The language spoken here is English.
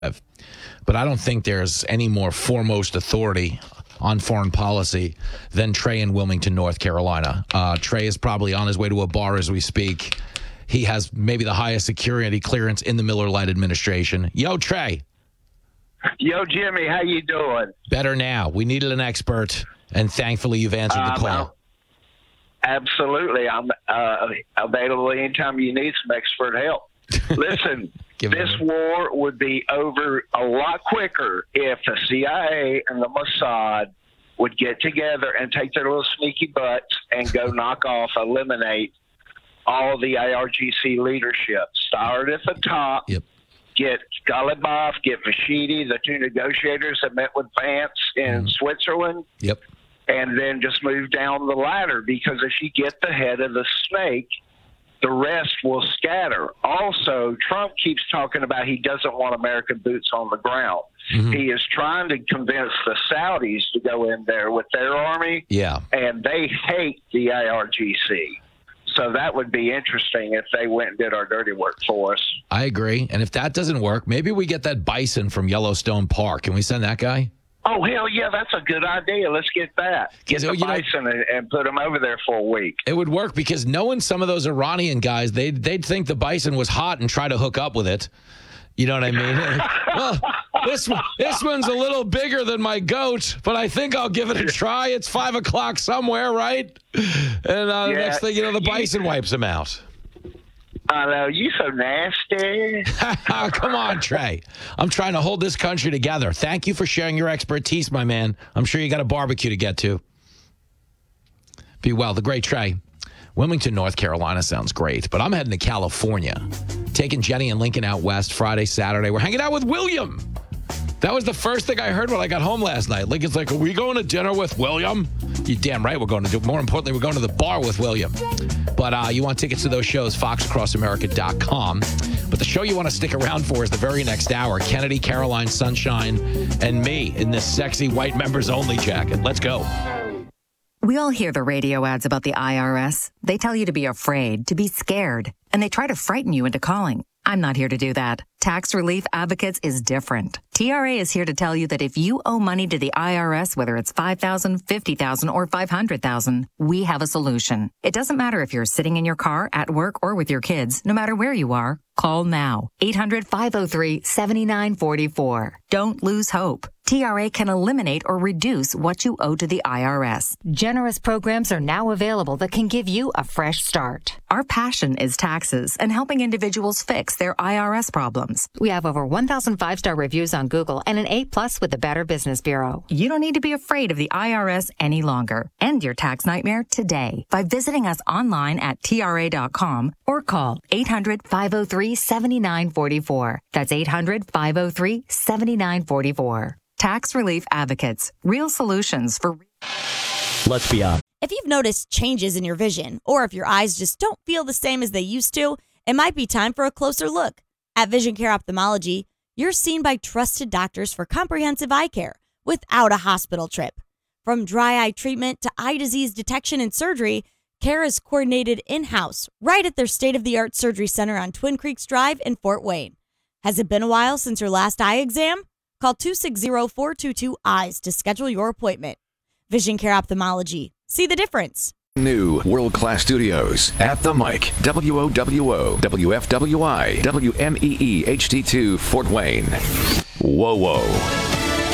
But I don't think there's any more foremost authority on foreign policy than Trey in Wilmington, North Carolina. Trey is probably on his way to a bar as we speak. He has maybe the highest security clearance in the Miller Lite administration. Yo, Trey. Yo, Jimmy, how you doing? Better now. We needed an expert, and thankfully you've answered the call. Absolutely. I'm available anytime you need some expert help. Listen, this war would be over a lot quicker if the CIA and the Mossad would get together and take their little sneaky butts and go eliminate all the IRGC leadership. Start at the top. Yep. Get Ghalibaf, get Vashidi, the two negotiators that met with Vance in Switzerland. Yep. And then just move down the ladder, because if you get the head of the snake, the rest will scatter. Also, Trump keeps talking about he doesn't want American boots on the ground. Mm-hmm. He is trying to convince the Saudis to go in there with their army. Yeah. And they hate the IRGC. So that would be interesting if they went and did our dirty work for us. I agree. And if that doesn't work, maybe we get that bison from Yellowstone Park. Can we send that guy? Oh, hell yeah, that's a good idea. Let's get that. Get the bison and put them over there for a week. It would work, because knowing some of those Iranian guys, they'd think the bison was hot and try to hook up with it. You know what I mean? Well, this one's a little bigger than my goat, but I think I'll give it a try. It's 5 o'clock somewhere, right? And the next thing you know, the bison wipes him out. I know, you so nasty. Come on, Trey. I'm trying to hold this country together. Thank you for sharing your expertise, my man. I'm sure you got a barbecue to get to. Be well. The great Trey. Wilmington, North Carolina sounds great, but I'm heading to California. Taking Jenny and Lincoln out west Friday, Saturday. We're hanging out with William. That was the first thing I heard when I got home last night. Lincoln's like, are we going to dinner with William? You damn right we're going to do. More importantly, we're going to the bar with William. But you want tickets to those shows, foxacrossamerica.com. But the show you want to stick around for is the very next hour. Kennedy, Caroline, Sunshine, and me in this sexy white members-only jacket. Let's go. We all hear the radio ads about the IRS. They tell you to be afraid, to be scared, and they try to frighten you into calling. I'm not here to do that. Tax Relief Advocates is different. TRA is here to tell you that if you owe money to the IRS, whether it's $5,000, $50,000, or $500,000, we have a solution. It doesn't matter if you're sitting in your car, at work, or with your kids. No matter where you are, call now. 800-503-7944. Don't lose hope. TRA can eliminate or reduce what you owe to the IRS. Generous programs are now available that can give you a fresh start. Our passion is taxes and helping individuals fix their IRS problems. We have over 1,000 5-star reviews on Google and an A+ with the Better Business Bureau. You don't need to be afraid of the IRS any longer. End your tax nightmare today by visiting us online at TRA.com or call 800-503-7944. That's 800-503-7944. Tax Relief Advocates. Real solutions for... Let's be honest. If you've noticed changes in your vision, or if your eyes just don't feel the same as they used to, it might be time for a closer look. At Vision Care Ophthalmology, you're seen by trusted doctors for comprehensive eye care without a hospital trip. From dry eye treatment to eye disease detection and surgery, care is coordinated in-house right at their state-of-the-art surgery center on Twin Creeks Drive in Fort Wayne. Has it been a while since your last eye exam? Call 260-422-EYES to schedule your appointment. Vision Care Ophthalmology. See the difference. New world-class studios at the mic. WOWO, WFWI, WMEE HD2 Fort Wayne. Whoa, whoa.